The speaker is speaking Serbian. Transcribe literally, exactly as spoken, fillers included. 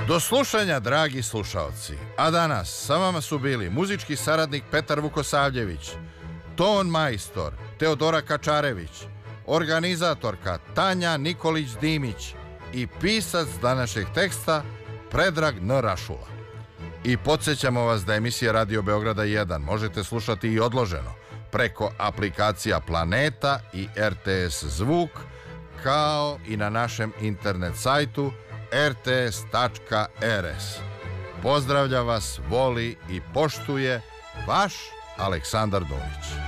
Do slušanja, dragi slušaoci, a danas sa vama su bili muzički saradnik Petar Vukosavljević, ton majstor Teodora Kačarević, organizatorka Tanja Nikolić-Dimić i pisac današnjeg teksta Predrag N. Rašula. I podsjećamo vas da emisija Radio Beograda jedan možete slušati i odloženo preko aplikacija Planeta i R T S Zvuk, kao i na našem internet sajtu r t s tačka r s. Pozdravlja vas, voli i poštuje vaš Aleksandar Dunić.